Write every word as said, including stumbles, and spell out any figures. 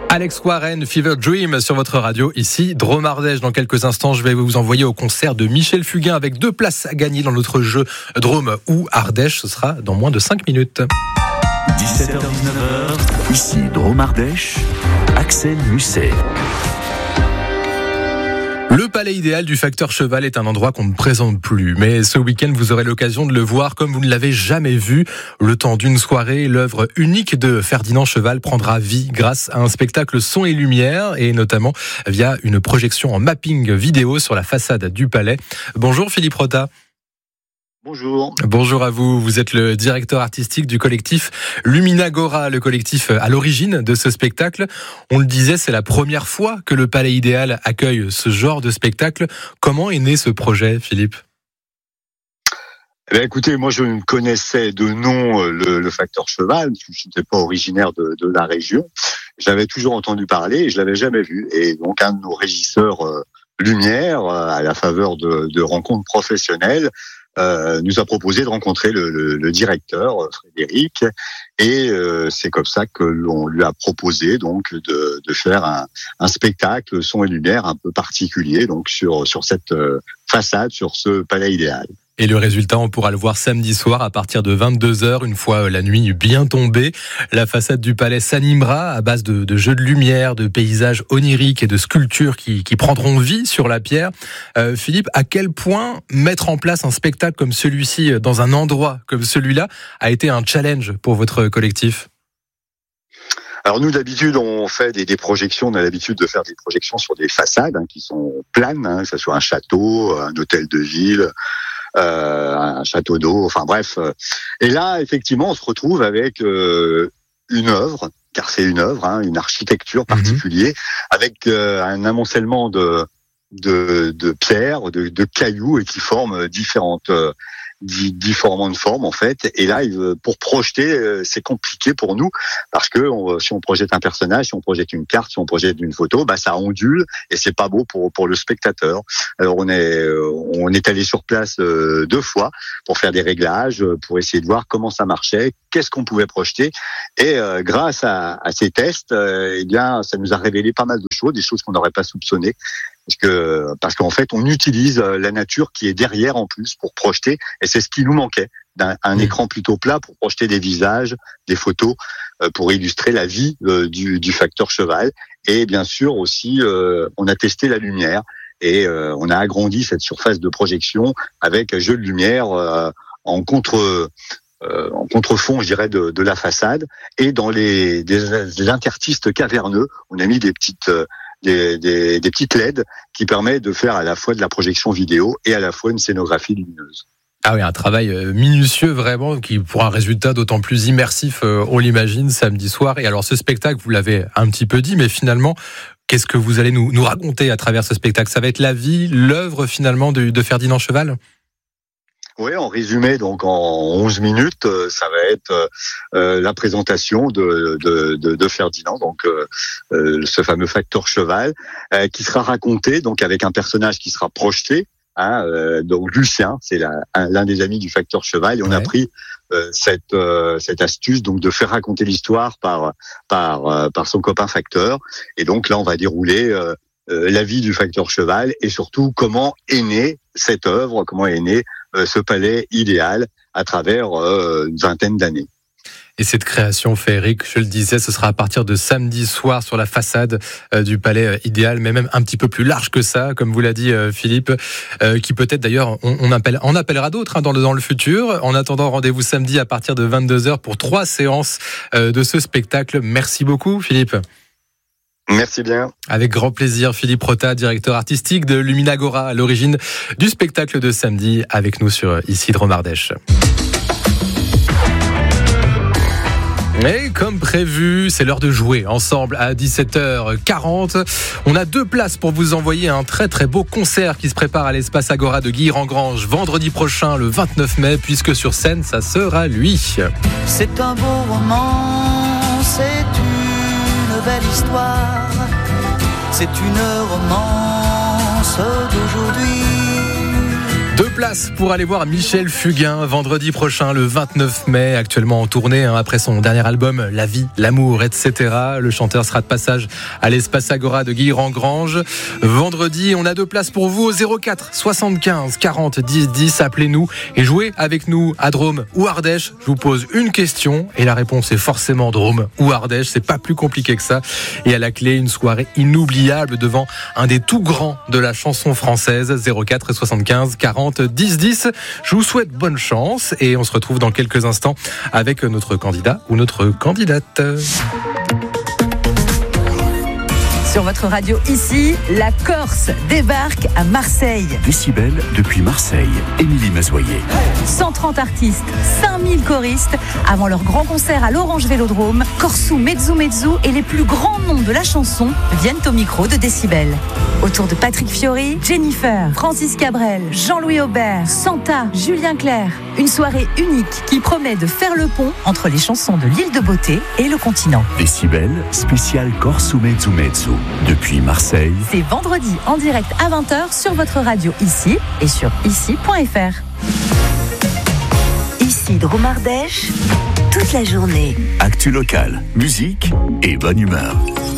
Alex Warren, Fever Dream sur votre radio, ici Drôme Ardèche. Dans quelques instants, je vais vous envoyer au concert de Michel Fugain avec deux places à gagner dans notre jeu Drôme ou Ardèche. Ce sera dans moins de cinq minutes. dix-sept heures dix-neuf heures, ici Drôme Ardèche, Axel Musset. Le palais idéal du Facteur Cheval est un endroit qu'on ne présente plus. Mais ce week-end, vous aurez l'occasion de le voir comme vous ne l'avez jamais vu. Le temps d'une soirée, l'œuvre unique de Ferdinand Cheval prendra vie grâce à un spectacle son et lumière et notamment via une projection en mapping vidéo sur la façade du palais. Bonjour Philippe Rota. Bonjour. Bonjour à vous. Vous êtes le directeur artistique du collectif Luminagora, le collectif à l'origine de ce spectacle. On le disait, c'est la première fois que le Palais Idéal accueille ce genre de spectacle. Comment est né ce projet, Philippe ? Eh bien, écoutez, moi je connaissais de nom le, le Facteur Cheval, je n'étais pas originaire de, de la région. J'avais toujours entendu parler et je l'avais jamais vu. Et donc un de nos régisseurs euh, lumière, euh, à la faveur de, de rencontres professionnelles, Euh, nous a proposé de rencontrer le, le, le directeur Frédéric et euh, c'est comme ça que l'on lui a proposé donc de, de faire un, un spectacle son et lumière un peu particulier donc sur sur cette euh, façade, sur ce palais idéal. Et le résultat, on pourra le voir samedi soir à partir de vingt-deux heures, une fois la nuit bien tombée. La façade du palais s'animera à base de, de jeux de lumière, de paysages oniriques et de sculptures qui, qui prendront vie sur la pierre. Euh, Philippe, à quel point mettre en place un spectacle comme celui-ci dans un endroit comme celui-là a été un challenge pour votre collectif ? Alors nous d'habitude on fait des, des projections, on a l'habitude de faire des projections sur des façades hein, qui sont planes, hein, que ce soit un château, un hôtel de ville, Euh, un château d'eau, enfin bref. Et là, effectivement, on se retrouve avec euh, une œuvre, car c'est une œuvre, hein, une architecture particulière, mmh. avec euh, un amoncellement de de, de pierres, de, de cailloux, et qui forment différentes euh, différentes formes en fait. Et là, pour projeter, c'est compliqué pour nous parce que on, si on projette un personnage, si on projette une carte, si on projette une photo, bah ça ondule et c'est pas beau pour pour le spectateur. Alors on est on est allé sur place deux fois pour faire des réglages, pour essayer de voir comment ça marchait, qu'est-ce qu'on pouvait projeter. Et euh, grâce à, à ces tests, euh, eh bien, ça nous a révélé pas mal de choses, des choses qu'on n'aurait pas soupçonnées. Parce que parce qu'en fait, on utilise la nature qui est derrière en plus pour projeter, et c'est ce qui nous manquait, d'un un mmh. écran plutôt plat pour projeter des visages, des photos, euh, pour illustrer la vie euh, du, du Facteur Cheval. Et bien sûr aussi, euh, on a testé la lumière et euh, on a agrandi cette surface de projection avec un jeu de lumière euh, en contre euh, en contrefond, je dirais, de, de la façade. Et dans les des, des interstices caverneux, on a mis des petites euh, Des, des, des petites L E D qui permettent de faire à la fois de la projection vidéo et à la fois une scénographie lumineuse. Ah oui, un travail minutieux vraiment, qui pour un résultat d'autant plus immersif, on l'imagine, samedi soir. Et alors ce spectacle, vous l'avez un petit peu dit, mais finalement, qu'est-ce que vous allez nous, nous raconter à travers ce spectacle ? Ça va être la vie, l'œuvre finalement de, de Ferdinand Cheval ? Oui, en résumé, donc en onze minutes, ça va être euh, la présentation de, de, de, de Ferdinand, donc euh, ce fameux Facteur Cheval, euh, qui sera raconté donc avec un personnage qui sera projeté. Hein, euh, donc Lucien, c'est la, un, l'un des amis du Facteur Cheval, et on ouais. a pris euh, cette euh, cette astuce donc de faire raconter l'histoire par par euh, par son copain Facteur. Et donc là, on va dérouler euh, euh, la vie du Facteur Cheval et surtout comment est née cette œuvre, comment est né euh, ce palais idéal à travers euh, une vingtaine d'années. Et cette création féerique, je le disais, ce sera à partir de samedi soir sur la façade euh, du palais idéal, mais même un petit peu plus large que ça, comme vous l'a dit euh, Philippe, euh, qui peut-être d'ailleurs, on, on, appelle, on appellera d'autres hein, dans, le, dans le futur. En attendant, rendez-vous samedi à partir de vingt-deux heures pour trois séances euh, de ce spectacle. Merci beaucoup Philippe. Merci bien. Avec grand plaisir, Philippe Rota, directeur artistique de Luminagora, à l'origine du spectacle de samedi, avec nous sur ici Drôme Ardèche. Et comme prévu, c'est l'heure de jouer ensemble à dix-sept heures quarante. On a deux places pour vous envoyer un très très beau concert qui se prépare à l'espace Agora de Guilherand-Granges vendredi prochain, le vingt-neuf mai, puisque sur scène, ça sera lui. C'est un beau roman, c'est une belle histoire, c'est une romance d'aujourd'hui. Deux places pour aller voir Michel Fugain vendredi prochain, le vingt-neuf mai, actuellement en tournée hein, après son dernier album La vie, l'amour, et cetera. Le chanteur sera de passage à l'Espace Agora de Guilherand-Granges. Vendredi, on a deux places pour vous au zéro quatre soixante-quinze quarante dix dix. Appelez-nous et jouez avec nous à Drôme ou Ardèche. Je vous pose une question et la réponse est forcément Drôme ou Ardèche. C'est pas plus compliqué que ça. Et à la clé, une soirée inoubliable devant un des tout grands de la chanson française. Zéro quatre soixante-quinze quarante dix dix. Je vous souhaite bonne chance et on se retrouve dans quelques instants avec notre candidat ou notre candidate. Sur votre radio ici, la Corse débarque à Marseille. Décibel depuis Marseille, Émilie Mazoyer. cent trente artistes, cinq mille choristes. Avant leur grand concert à l'Orange Vélodrome, Corsou, Mezzu Mezzu et les plus grands noms de la chanson viennent au micro de Décibel. Autour de Patrick Fiori, Jennifer, Francis Cabrel, Jean-Louis Aubert, Santa, Julien Clerc. Une soirée unique qui promet de faire le pont entre les chansons de l'île de Beauté et le continent. Décibel, spécial Corsou Mezzu Mezzu. Depuis Marseille. C'est vendredi en direct à vingt heures sur votre radio ici et sur ici point f r. Ici Drôme Ardèche, toute la journée. Actu local, musique et bonne humeur.